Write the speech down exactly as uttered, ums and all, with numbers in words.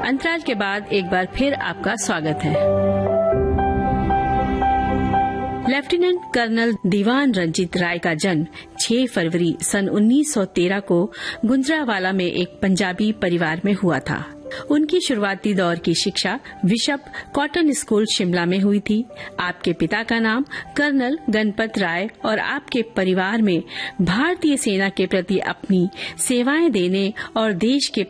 अंतराल के बाद एक बार फिर आपका स्वागत है। लेफ्टिनेंट कर्नल दीवान रंजीत राय का जन्म छह फरवरी सन उन्नीस सौ तेरह को गुंजरावाला में एक पंजाबी परिवार में हुआ था। उनकी शुरुआती दौर की शिक्षा बिशप कॉटन स्कूल शिमला में हुई थी। आपके पिता का नाम कर्नल गणपत राय और आपके परिवार में भारतीय सेना के प्रति अपनी सेवाएं देने और देश के